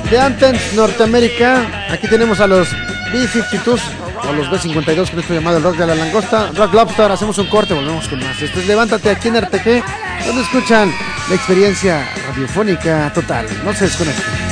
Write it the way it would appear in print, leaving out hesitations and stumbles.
de Anthems Norteamérica. Aquí tenemos a los B-52 o los B-52, que es llamado el rock de la langosta, Rock Lobster. Hacemos un corte, volvemos con más. Esto es Levántate aquí en RTG, donde escuchan la experiencia radiofónica total. No se desconecten.